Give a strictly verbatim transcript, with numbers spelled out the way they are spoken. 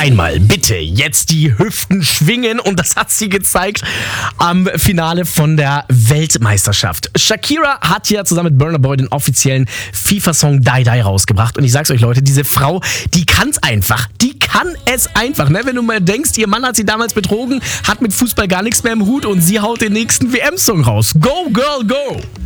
einmal bitte jetzt die Hüften schwingen und das hat sie gezeigt am Finale von der Weltmeisterschaft. Shakira hat ja zusammen mit Burna Boy den offiziellen FIFA-Song Die Die rausgebracht und ich sag's euch Leute, diese Frau, die kann's einfach, die kann es einfach, ne? Wenn du mal denkst, ihr Mann hat sie damals betrogen, hat mit Fußball gar nichts mehr im Hut und sie haut den nächsten W M-Song raus. Go, Girl, go!